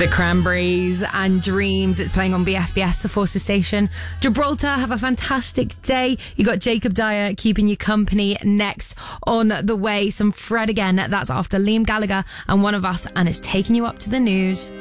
The Cranberries and Dreams. It's playing on BFBS, the Forces Station. Gibraltar, have a fantastic day. You got Jacob Dyer keeping you company next on the way. Some Fred again. That's after Liam Gallagher and One of Us, and it's taking you up to the news.